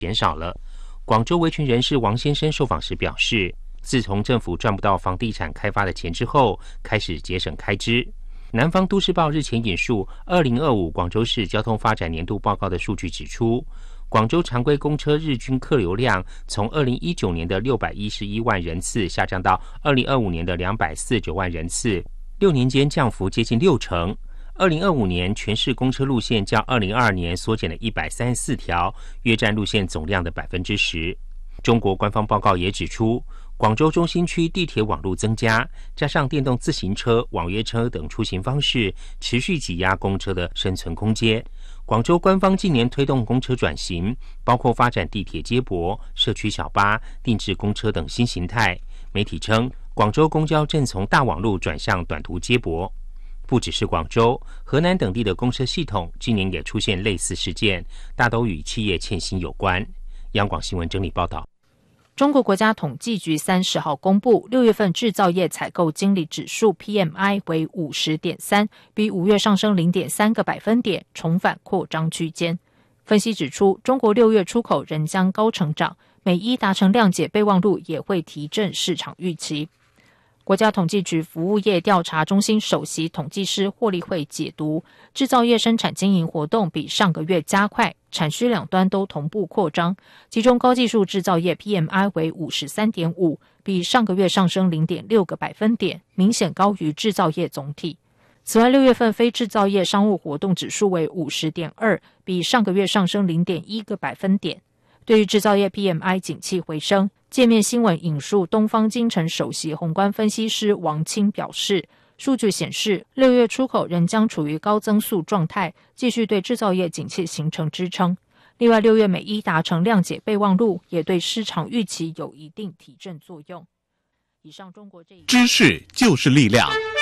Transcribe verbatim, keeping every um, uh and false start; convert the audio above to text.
减少了。广州维权人士王先生受访时表示，自从政府赚不到房地产开发的钱之后，开始节省开支。南方都市报日前引述二零二五广州市交通发展年度报告的数据指出，广州常规公车日均客流量从二零一九年的六百一十一万人次下降到二零二五年的两百四十九万人次，六年间降幅接近六成。二零二五年全市公车路线较二零二二年缩减了一百三十四条，约占路线总量的百分之十。中国官方报告也指出，广州中心区地铁网络增加，加上电动自行车、网约车等出行方式，持续挤压公车的生存空间。广州官方近年推动公车转型，包括发展地铁接驳、社区小巴、定制公车等新形态。媒体称，广州公交正从大网路转向短途接驳。不只是广州，河南等地的公车系统今年也出现类似事件，大都与企业欠薪有关。央广新闻整理报道。 中国国家统计局三十号公布，六月份制造业采购经理指数 P M I 为 五十点三， 比五月上升 零点三 个百分点，重返扩张区间。分析指出，中国六月出口仍将高成长，美伊达成谅解备忘录也会提振市场预期。国家统计局服务业调查中心首席统计师霍立慧解读，制造业生产经营活动比上个月加快，产需两端都同步扩张，其中高技术制造业 P M I 为 五十三点五， 比上个月上升 零点六 个百分点，明显高于制造业总体。此外，六月份非制造业商务活动指数为 五十点二， 比上个月上升 零点一 个百分点。对于制造业 P M I 景气回升，界面新闻引述东方金城首席宏观分析师王清表示，数据显示六月出口仍将处于高增速状态，继续对制造业景气形成支撑。另外，六月美伊达成谅解备忘录，也对市场预期有一定提振作用。以上中国这一知识就是力量。